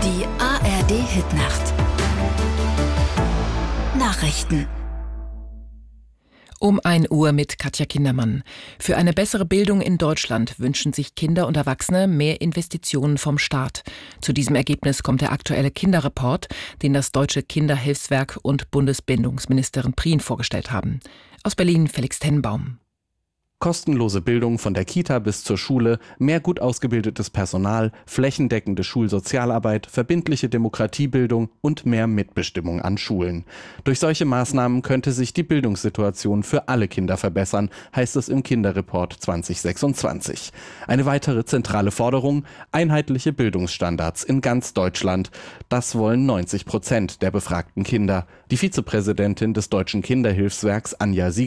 Die ARD-Hitnacht. Nachrichten. Um 1 Uhr mit Katja Kindermann. Für eine bessere Bildung in Deutschland wünschen sich Kinder und Erwachsene mehr Investitionen vom Staat. Zu diesem Ergebnis kommt der aktuelle Kinderreport, den das Deutsche Kinderhilfswerk und Bundesbildungsministerin Prien vorgestellt haben. Aus Berlin Felix Tenbaum. Kostenlose Bildung von der Kita bis zur Schule, mehr gut ausgebildetes Personal, flächendeckende Schulsozialarbeit, verbindliche Demokratiebildung und mehr Mitbestimmung an Schulen. Durch solche Maßnahmen könnte sich die Bildungssituation für alle Kinder verbessern, heißt es im Kinderreport 2026. Eine weitere zentrale Forderung: einheitliche Bildungsstandards in ganz Deutschland. Das wollen 90% der befragten Kinder. Die Vizepräsidentin des Deutschen Kinderhilfswerks Anja